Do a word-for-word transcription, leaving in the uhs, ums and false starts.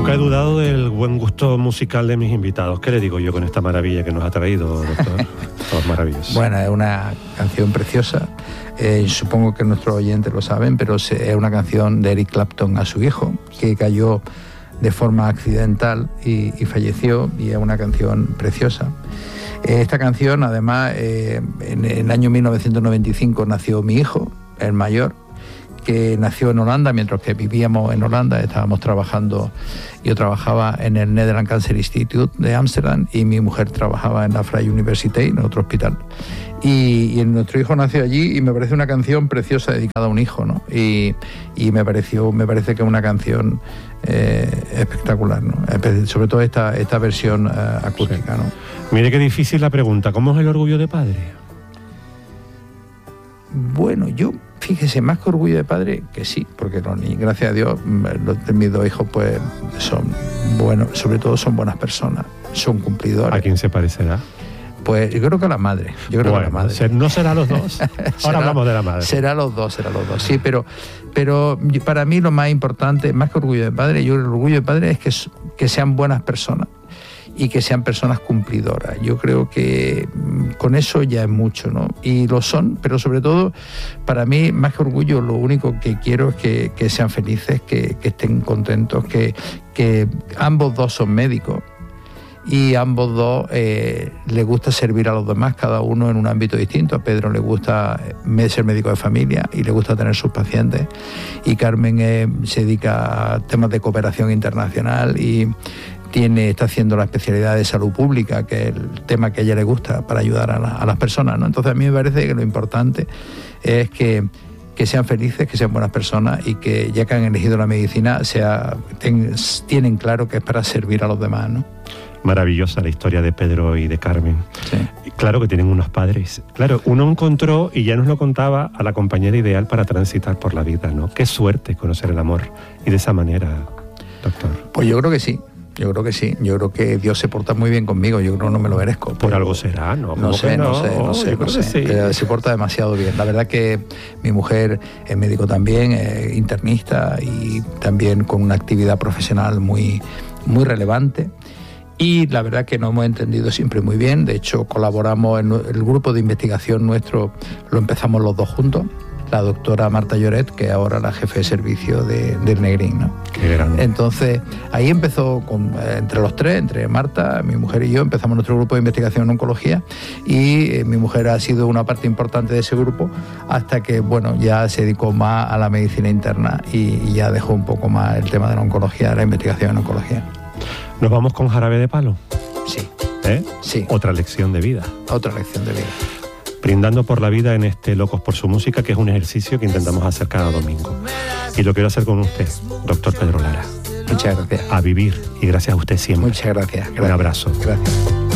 Nunca he dudado del buen gusto musical de mis invitados. ¿Qué le digo yo con esta maravilla que nos ha traído, doctor? Todos maravillosos. Bueno, es una canción preciosa. Eh, supongo que nuestros oyentes lo saben, pero es una canción de Eric Clapton a su hijo, que cayó de forma accidental y, y falleció, y es una canción preciosa. Eh, esta canción, además, eh, en, en el año mil novecientos noventa y cinco nació mi hijo, el mayor, que nació en Holanda. Mientras que vivíamos en Holanda, estábamos trabajando, yo trabajaba en el Netherlands Cancer Institute de Ámsterdam y mi mujer trabajaba en la Freie Universität, en otro hospital. Y, y nuestro hijo nació allí, y me parece una canción preciosa dedicada a un hijo, ¿no? Y, y me pareció, me parece que es una canción eh, espectacular, ¿no? Sobre todo esta, esta versión eh, acústica, ¿no? Mire qué difícil la pregunta. ¿Cómo es el orgullo de padre? Bueno, yo, fíjese, más que orgullo de padre, que sí, porque los niños, gracias a Dios, los de mis dos hijos, pues, son buenos, sobre todo son buenas personas, son cumplidores. ¿A quién se parecerá? Pues yo creo que a la madre, yo creo bueno, que a la madre. ¿No será los dos? Ahora será, hablamos de la madre. Será los dos, será los dos, sí, pero, pero para mí lo más importante, más que orgullo de padre, yo creo que el orgullo de padre es que, que sean buenas personas y que sean personas cumplidoras. Yo creo que con eso ya es mucho, ¿no? Y lo son, pero sobre todo, para mí, más que orgullo, lo único que quiero es que, que sean felices, que, que estén contentos, que, que ambos dos son médicos y ambos dos eh, les gusta servir a los demás, cada uno en un ámbito distinto. A Pedro le gusta ser médico de familia y le gusta tener sus pacientes, y Carmen eh, se dedica a temas de cooperación internacional y Tiene, está haciendo la especialidad de salud pública, que es el tema que a ella le gusta para ayudar a, la, a las personas, ¿no? Entonces a mí me parece que lo importante es que, que sean felices, que sean buenas personas, y que ya que han elegido la medicina sea, ten, tienen claro que es para servir a los demás, ¿no? Maravillosa la historia de Pedro y de Carmen. Sí. Claro que tienen unos padres. Claro, uno encontró, y ya nos lo contaba, a la compañera ideal para transitar por la vida, ¿no? Qué suerte conocer el amor, y de esa manera, doctor. Pues yo creo que sí. Yo creo que sí, yo creo que Dios se porta muy bien conmigo, yo creo que no me lo merezco. Por algo será, ¿no? No sé, no, no sé, no sé, no sé. Sí. Se porta demasiado bien. La verdad que mi mujer es médico también, es internista, y también con una actividad profesional muy, muy relevante. Y la verdad que nos hemos entendido siempre muy bien. De hecho, colaboramos en el grupo de investigación nuestro, lo empezamos los dos juntos. La doctora Marta Lloret, que es ahora la jefe de servicio de, del Negrín, ¿no? Qué grande. Entonces, ahí empezó, con, entre los tres, entre Marta, mi mujer y yo, empezamos nuestro grupo de investigación en oncología, y eh, mi mujer ha sido una parte importante de ese grupo hasta que, bueno, ya se dedicó más a la medicina interna y, y ya dejó un poco más el tema de la oncología, de la investigación en oncología. ¿Nos vamos con Jarabe de Palo? Sí. ¿Eh? Sí. Otra lección de vida. Otra lección de vida. Brindando por la vida en este Locos por su Música, que es un ejercicio que intentamos hacer cada domingo. Y lo quiero hacer con usted, doctor Pedro Lara. Muchas gracias. A vivir, y gracias a usted siempre. Muchas gracias. gracias. Un abrazo. Gracias.